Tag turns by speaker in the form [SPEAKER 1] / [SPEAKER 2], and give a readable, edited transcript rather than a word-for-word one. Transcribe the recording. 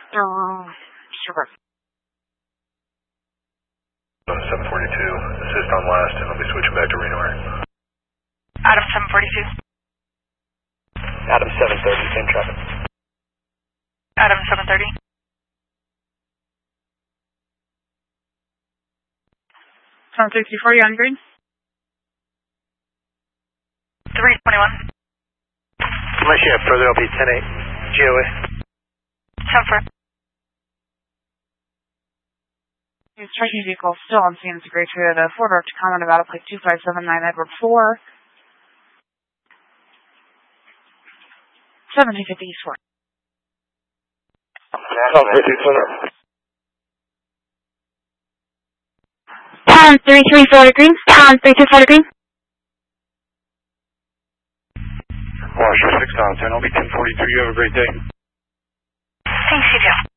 [SPEAKER 1] Sure.
[SPEAKER 2] 742, assist on last, and I'll be switching back to Reno Air.
[SPEAKER 3] Adam 742.
[SPEAKER 4] Adam 730, same traffic.
[SPEAKER 3] Adam 730.
[SPEAKER 1] Sound 64, you on green?
[SPEAKER 3] 321.
[SPEAKER 4] Unless you have further, I'll be 10-8. GOA.
[SPEAKER 3] 10-4.
[SPEAKER 1] His tracking vehicle still on scene. It's a great trade. A Ford Arctic comment about a plate 2579 Edward 4. 1750 East 4.
[SPEAKER 4] National 334.
[SPEAKER 5] Pound 334 green. Pound 334 green.
[SPEAKER 2] Washer 6 on 10, I'll be 1042. You have a great day.
[SPEAKER 3] Thanks, you too.